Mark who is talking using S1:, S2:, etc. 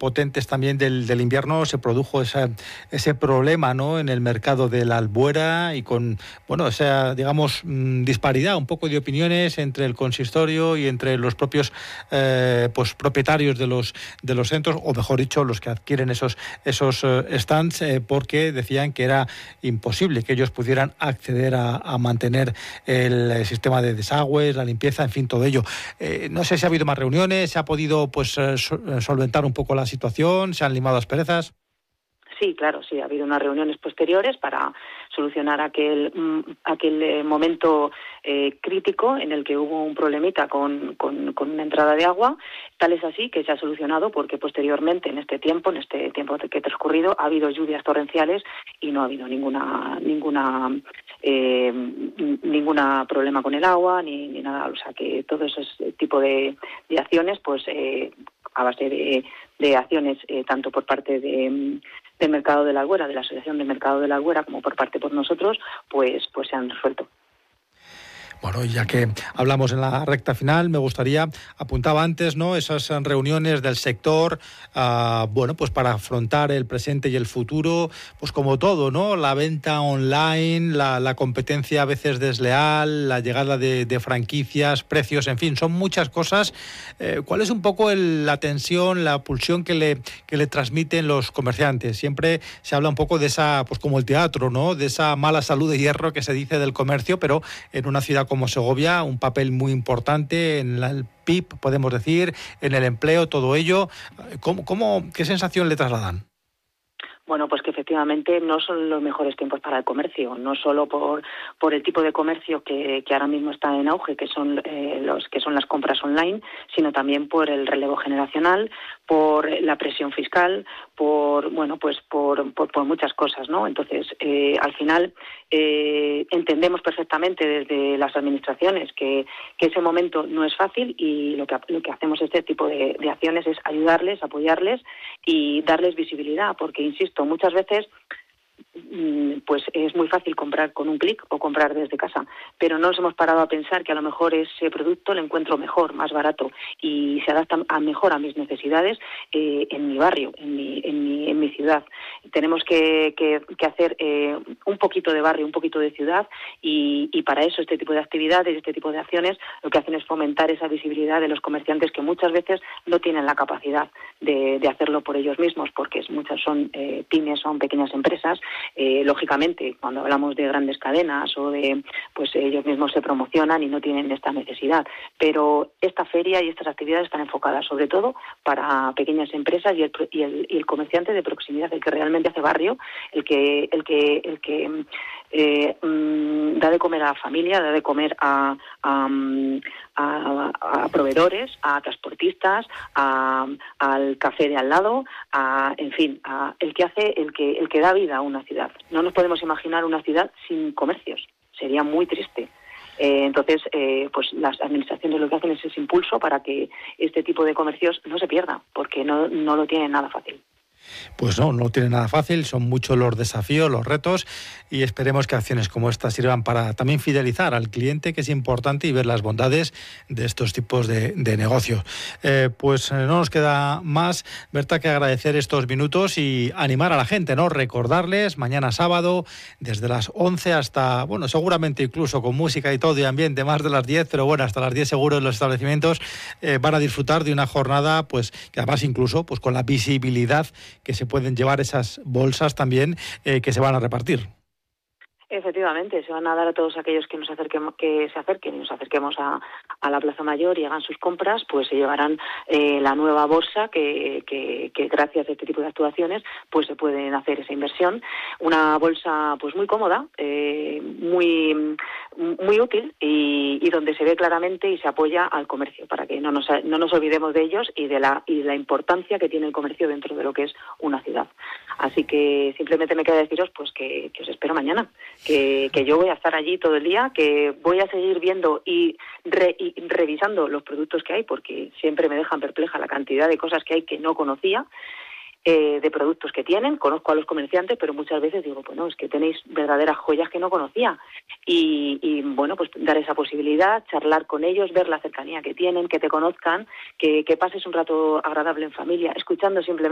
S1: potentes también del invierno se produjo ese problema, ¿no?, en el mercado de la Albuera, y con, bueno, esa, digamos, disparidad un poco de opiniones entre el consistorio y entre los propios pues propietarios de los centros, o mejor dicho, los que adquieren esos stands, porque decían que era imposible que ellos pudieran acceder a mantener el sistema de desagües, la limpieza, en fin, todo ello. No sé si ha habido más reuniones, se ha podido pues solventar un poco la situación, se han limado asperezas.
S2: Sí, claro, sí, ha habido unas reuniones posteriores para solucionar aquel momento crítico en el que hubo un problemita con una entrada de agua. Tal es así que se ha solucionado porque posteriormente, en este tiempo que ha transcurrido, ha habido lluvias torrenciales y no ha habido ninguna problema con el agua ni nada. O sea que todo ese tipo de acciones, pues a base de acciones tanto por parte del Mercado de la Albuera, de la Asociación del Mercado de la Albuera, como por parte por nosotros, pues se han resuelto.
S1: Bueno, ya que hablamos en la recta final, me gustaría, apuntaba antes, ¿no?, esas reuniones del sector, bueno, pues para afrontar el presente y el futuro, pues como todo, ¿no?, la venta online, la competencia a veces desleal, la llegada de franquicias, precios, en fin, son muchas cosas. ¿Cuál es un poco la tensión, la pulsión que le transmiten los comerciantes? Siempre se habla un poco de esa, pues como el teatro, ¿no?, de esa mala salud de hierro que se dice del comercio, pero en una ciudad como Segovia, un papel muy importante en el PIB, podemos decir, en el empleo, todo ello. ¿Qué sensación le trasladan?
S2: Bueno, pues que efectivamente no son los mejores tiempos para el comercio, no solo por el tipo de comercio que ahora mismo está en auge, que son las compras online, sino también por el relevo generacional, por la presión fiscal, por muchas cosas, ¿no? Entonces, al final entendemos perfectamente desde las administraciones que ese momento no es fácil, y lo que hacemos este tipo de acciones es ayudarles, apoyarles y darles visibilidad, porque insisto, muchas veces pues es muy fácil comprar con un clic o comprar desde casa, pero no nos hemos parado a pensar que a lo mejor ese producto lo encuentro mejor, más barato y se adapta mejor a mis necesidades en mi barrio, en mi ciudad. Tenemos que hacer un poquito de barrio, un poquito de ciudad, y para eso este tipo de actividades, este tipo de acciones lo que hacen es fomentar esa visibilidad de los comerciantes que muchas veces no tienen la capacidad de hacerlo por ellos mismos, porque muchas son pymes, son pequeñas empresas. Lógicamente, cuando hablamos de grandes cadenas o pues ellos mismos se promocionan y no tienen esta necesidad. Pero esta feria y estas actividades están enfocadas sobre todo para pequeñas empresas y el comerciante de proximidad, el que realmente hace barrio, el que da de comer a la familia, da de comer a proveedores, a transportistas, al café de al lado, en fin, el que da vida a una ciudad. No nos podemos imaginar una ciudad sin comercios, sería muy triste. Entonces, pues las administraciones lo que hacen es ese impulso para que este tipo de comercios no se pierda, porque no lo tienen nada fácil.
S1: Pues no tiene nada fácil, son muchos los desafíos, los retos, y esperemos que acciones como esta sirvan para también fidelizar al cliente, que es importante, y ver las bondades de estos tipos de negocios. Pues no nos queda más, Berta, que agradecer estos minutos y animar a la gente, ¿no? Recordarles, mañana sábado, desde las 11 hasta, bueno, seguramente incluso con música y todo y ambiente, más de las 10, pero bueno, hasta las 10 seguro en los establecimientos van a disfrutar de una jornada, pues que además incluso pues con la visibilidad que se pueden llevar esas bolsas también que se van a repartir.
S2: Efectivamente, se van a dar a todos aquellos que se acerquen y nos acerquemos a la Plaza Mayor y hagan sus compras, pues se llevarán la nueva bolsa que gracias a este tipo de actuaciones pues se pueden hacer esa inversión. Una bolsa pues muy cómoda, muy útil y donde se ve claramente y se apoya al comercio, para que no nos olvidemos de ellos y de la importancia que tiene el comercio dentro de lo que es una ciudad. Así que simplemente me queda deciros pues que os espero mañana, que yo voy a estar allí todo el día, que voy a seguir viendo y revisando los productos que hay, porque siempre me dejan perpleja la cantidad de cosas que hay que no conocía, de productos que tienen. Conozco a los comerciantes, pero muchas veces digo, pues no, es que tenéis verdaderas joyas que no conocía. Y bueno, pues dar esa posibilidad, charlar con ellos, ver la cercanía que tienen, que te conozcan, que pases un rato agradable en familia, escuchando simplemente